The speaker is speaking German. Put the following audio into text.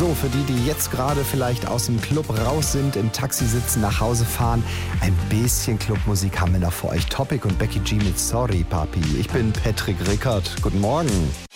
So, für die jetzt gerade vielleicht aus dem Club raus sind, im Taxi sitzen, nach Hause fahren, ein bisschen Clubmusik haben wir noch für euch. Topic und Becky G mit Sorry, Papi. Ich bin Patrick Rickert. Guten Morgen.